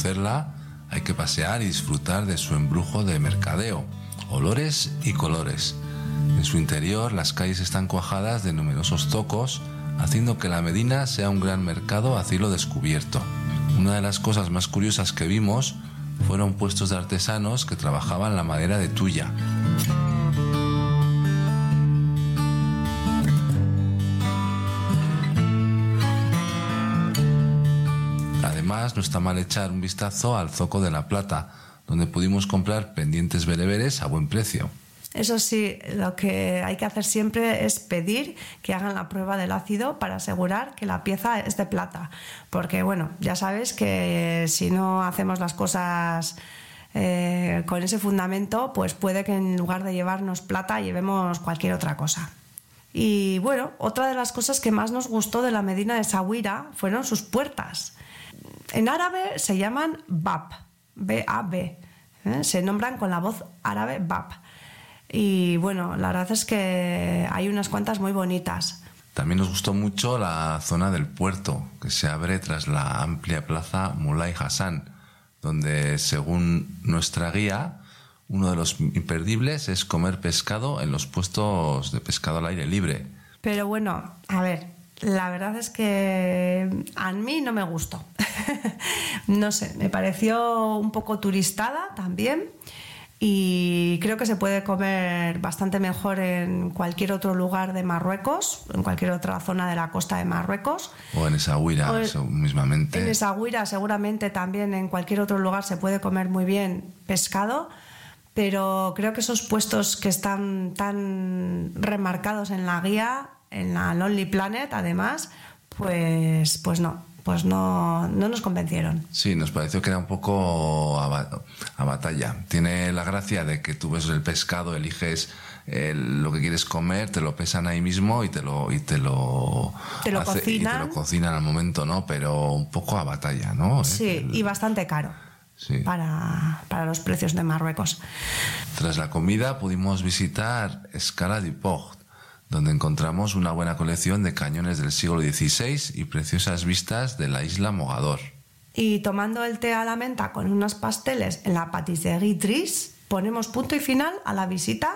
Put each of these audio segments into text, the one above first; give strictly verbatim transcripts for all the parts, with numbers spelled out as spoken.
conocerla hay que pasear y disfrutar de su embrujo de mercadeo, olores y colores. En su interior las calles están cuajadas de numerosos zocos, haciendo que la Medina sea un gran mercado a cielo descubierto. Una de las cosas más curiosas que vimos fueron puestos de artesanos que trabajaban la madera de tuya. Además, no está mal echar un vistazo al Zoco de la Plata, donde pudimos comprar pendientes bereberes a buen precio. Eso sí, lo que hay que hacer siempre es pedir que hagan la prueba del ácido para asegurar que la pieza es de plata. Porque, bueno, ya sabes que si no hacemos las cosas eh, con ese fundamento, pues puede que en lugar de llevarnos plata llevemos cualquier otra cosa. Y bueno, otra de las cosas que más nos gustó de la Medina de Essaouira fueron sus puertas. En árabe se llaman bab, B A B, ¿eh? Se nombran con la voz árabe bab. Y bueno, la verdad es que hay unas cuantas muy bonitas. También nos gustó mucho la zona del puerto, que se abre tras la amplia plaza Mulay Hassan, donde, según nuestra guía, uno de los imperdibles es comer pescado en los puestos de pescado al aire libre. Pero bueno, a ver, la verdad es que a mí no me gustó. No sé, me pareció un poco turistada también. Y creo que se puede comer bastante mejor en cualquier otro lugar de Marruecos, en cualquier otra zona de la costa de Marruecos. O en Essaouira, mismamente. En Essaouira seguramente también en cualquier otro lugar se puede comer muy bien pescado, pero creo que esos puestos que están tan remarcados en la guía, en la Lonely Planet además, pues, pues no. Pues no, no nos convencieron. Sí, nos pareció que era un poco a, a batalla. Tiene la gracia de que tú ves el pescado, eliges el, lo que quieres comer, te lo pesan ahí mismo y te lo y te lo, te lo hace, cocinan. Y te lo cocinan al momento, ¿no? Pero un poco a batalla, ¿no? Sí, el, y bastante caro. Sí. Para, para los precios de Marruecos. Tras la comida pudimos visitar Escala du Port, donde encontramos una buena colección de cañones del siglo dieciséis y preciosas vistas de la isla Mogador. Y tomando el té a la menta con unos pasteles en la Patisserie Driss, ponemos punto y final a la visita,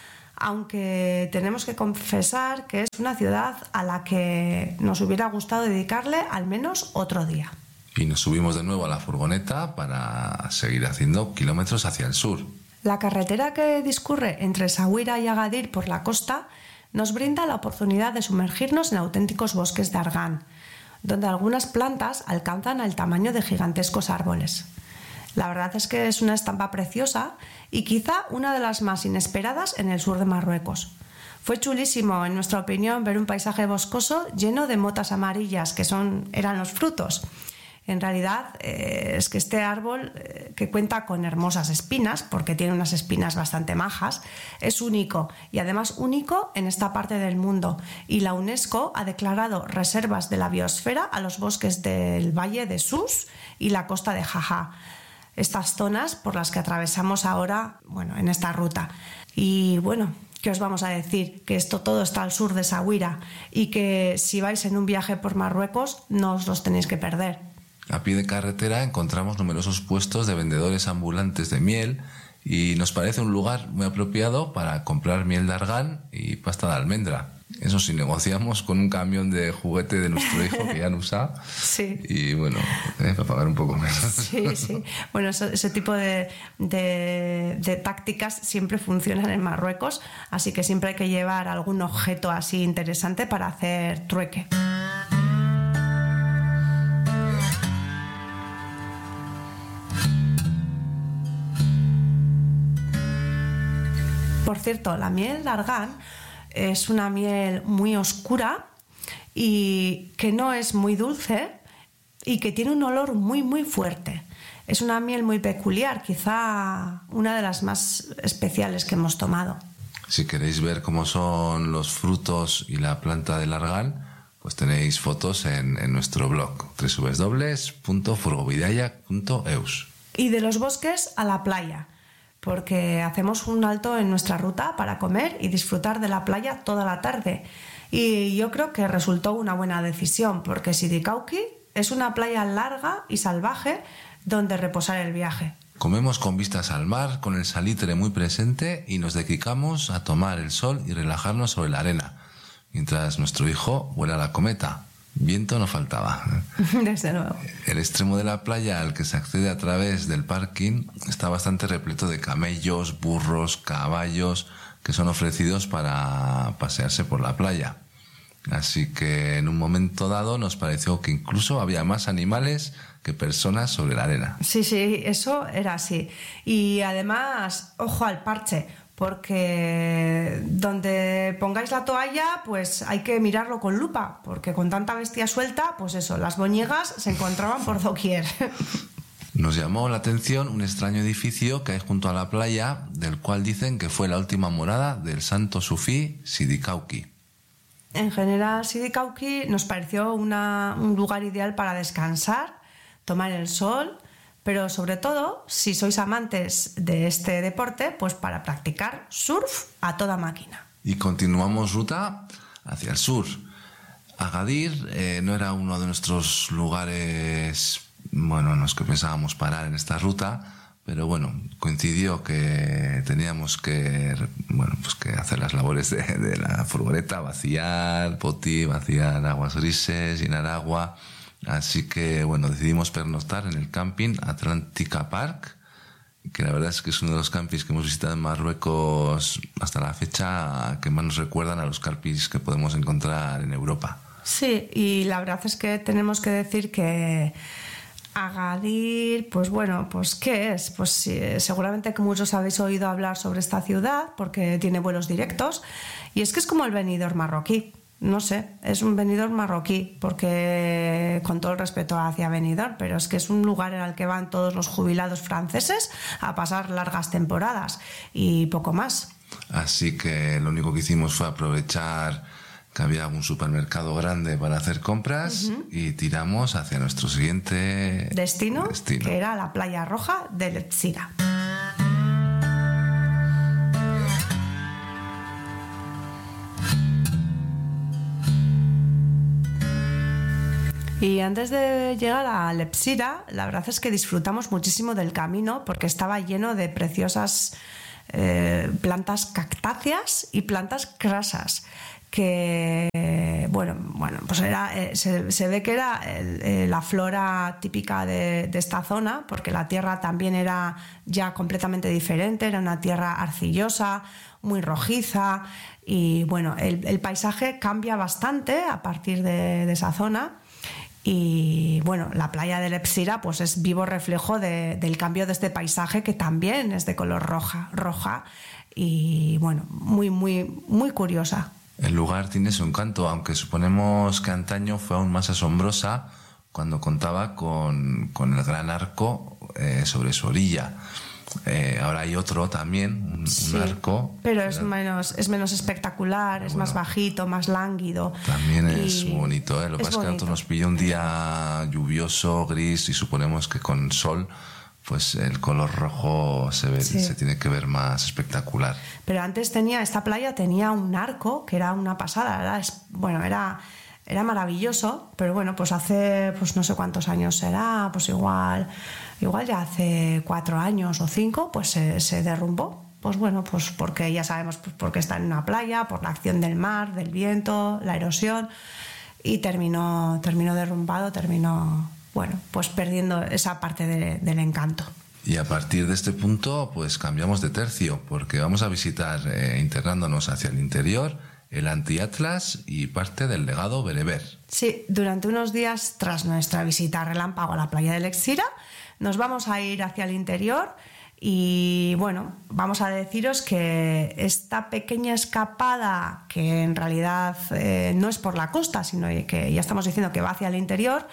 aunque tenemos que confesar que es una ciudad a la que nos hubiera gustado dedicarle al menos otro día. Y nos subimos de nuevo a la furgoneta para seguir haciendo kilómetros hacia el sur. La carretera que discurre entre Essaouira y Agadir por la costa nos brinda la oportunidad de sumergirnos en auténticos bosques de argán, donde algunas plantas alcanzan el tamaño de gigantescos árboles. La verdad es que es una estampa preciosa y quizá una de las más inesperadas en el sur de Marruecos. Fue chulísimo, en nuestra opinión, ver un paisaje boscoso lleno de motas amarillas, que son, eran los frutos. En realidad eh, es que este árbol, eh, que cuenta con hermosas espinas, porque tiene unas espinas bastante majas, es único y además único en esta parte del mundo. Y la UNESCO ha declarado reservas de la biosfera a los bosques del Valle de Sus y la costa de Jaja. Estas zonas por las que atravesamos ahora, bueno, en esta ruta. Y bueno, ¿qué os vamos a decir? Que esto todo está al sur de Essaouira y que si vais en un viaje por Marruecos no os los tenéis que perder. A pie de carretera encontramos numerosos puestos de vendedores ambulantes de miel y nos parece un lugar muy apropiado para comprar miel de argán y pasta de almendra. Eso sí, negociamos con un camión de juguete de nuestro hijo que ya no usa. Sí. Y bueno, eh, para pagar un poco menos. Sí, sí. Bueno, eso, ese tipo de, de, de tácticas siempre funcionan en Marruecos, así que siempre hay que llevar algún objeto así interesante para hacer trueque. Por cierto, la miel de argán es una miel muy oscura y que no es muy dulce y que tiene un olor muy muy fuerte. Es una miel muy peculiar, quizá una de las más especiales que hemos tomado. Si queréis ver cómo son los frutos y la planta del argán, pues tenéis fotos en, en nuestro blog doble u doble u doble u punto furgovidaia punto eus. Y de los bosques a la playa, porque hacemos un alto en nuestra ruta para comer y disfrutar de la playa toda la tarde. Y yo creo que resultó una buena decisión, porque Sidi Kouki es una playa larga y salvaje donde reposar el viaje. Comemos con vistas al mar, con el salitre muy presente y nos dedicamos a tomar el sol y relajarnos sobre la arena, mientras nuestro hijo vuela la cometa. Viento no faltaba. Desde luego. El extremo de la playa al que se accede a través del parking está bastante repleto de camellos, burros, caballos que son ofrecidos para pasearse por la playa. Así que en un momento dado nos pareció que incluso había más animales que personas sobre la arena. Sí, sí, eso era así. Y además, ojo al parche, porque donde pongáis la toalla, pues hay que mirarlo con lupa, porque con tanta bestia suelta, pues eso, las boñigas se encontraban por doquier. Nos llamó la atención un extraño edificio que hay junto a la playa, del cual dicen que fue la última morada del santo sufí Sidi Kauki. En general, Sidi Kauki nos pareció una, un lugar ideal para descansar, tomar el sol, pero sobre todo, si sois amantes de este deporte, pues para practicar surf a toda máquina. Y continuamos ruta hacia el sur. Agadir eh, no era uno de nuestros lugares, bueno, en los que pensábamos parar en esta ruta, pero bueno, coincidió que teníamos que, bueno, pues que hacer las labores de, de la furgoneta, vaciar poti, vaciar aguas grises, llenar agua. Así que, bueno, decidimos pernoctar en el camping Atlántica Park, que la verdad es que es uno de los campings que hemos visitado en Marruecos hasta la fecha que más nos recuerdan a los campings que podemos encontrar en Europa. Sí, y la verdad es que tenemos que decir que Agadir, pues bueno, pues ¿qué es? Pues sí, seguramente que muchos habéis oído hablar sobre esta ciudad porque tiene vuelos directos, y es que es como el Benidorm marroquí. No sé, es un Benidorm marroquí, porque con todo el respeto hacia Benidorm, pero es que es un lugar al que van todos los jubilados franceses a pasar largas temporadas y poco más. Así que lo único que hicimos fue aprovechar que había un supermercado grande para hacer compras, uh-huh, y tiramos hacia nuestro siguiente destino, destino. Que era la playa roja de Letsira. Y antes de llegar a Lepsira, la verdad es que disfrutamos muchísimo del camino porque estaba lleno de preciosas eh, plantas cactáceas y plantas crasas. Que, bueno, bueno pues era, eh, se, se ve que era el, eh, la flora típica de, de esta zona, porque la tierra también era ya completamente diferente, era una tierra arcillosa, muy rojiza, y bueno, el, el paisaje cambia bastante a partir de, de esa zona. Y bueno, la playa de Lepsira pues es vivo reflejo de, del cambio de este paisaje, que también es de color roja, roja y bueno, muy, muy, muy curiosa. El lugar tiene su encanto, aunque suponemos que antaño fue aún más asombrosa cuando contaba con, con el gran arco eh, sobre su orilla. Eh, ahora hay otro también, un, sí, un arco. Pero es menos, es menos espectacular, pero es bueno, más bajito, más lánguido. También es muy bonito, ¿eh? Lo que pasa es que a nosotros nos pilló un día lluvioso, gris, y suponemos que con sol pues el color rojo se ve, sí, se tiene que ver más espectacular. Pero antes tenía, esta playa tenía un arco que era una pasada, era, bueno, era, era maravilloso, pero bueno, pues hace, pues no sé cuántos años será, pues igual, igual ya hace cuatro años o cinco, pues se, se derrumbó. Pues bueno, pues porque ya sabemos, pues porque está en una playa, por la acción del mar, del viento, la erosión, y terminó, terminó derrumbado, terminó... bueno, pues perdiendo esa parte de, del encanto. Y a partir de este punto, pues cambiamos de tercio, porque vamos a visitar, eh, internándonos hacia el interior, el Anti-Atlas y parte del legado bereber. Sí, durante unos días tras nuestra visita relámpago a la playa de Letsira, nos vamos a ir hacia el interior y bueno, vamos a deciros que esta pequeña escapada, que en realidad eh, no es por la costa, sino que ya estamos diciendo que va hacia el interior,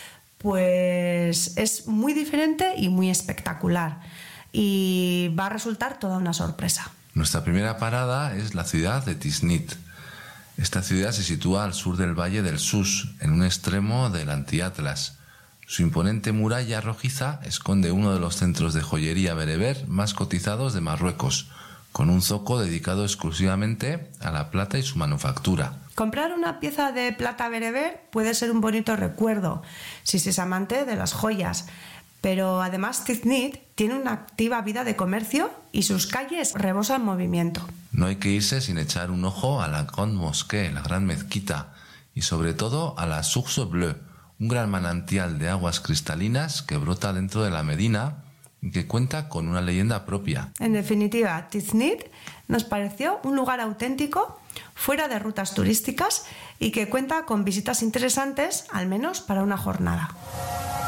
pues es muy diferente y muy espectacular, y va a resultar toda una sorpresa. Nuestra primera parada es la ciudad de Tiznit. Esta ciudad se sitúa al sur del valle del Sus, en un extremo del Anti-Atlas. Su imponente muralla rojiza esconde uno de los centros de joyería bereber más cotizados de Marruecos, con un zoco dedicado exclusivamente a la plata y su manufactura. Comprar una pieza de plata bereber puede ser un bonito recuerdo si se es amante de las joyas, Pero además Tiznit tiene una activa vida de comercio y sus calles rebosan movimiento. No hay que irse sin echar un ojo a la Grande Mosquée, la gran mezquita, y sobre todo a la Source Bleue, un gran manantial de aguas cristalinas que brota dentro de la Medina y que cuenta con una leyenda propia. En definitiva, Tiznit nos pareció un lugar auténtico, fuera de rutas turísticas y que cuenta con visitas interesantes, al menos para una jornada.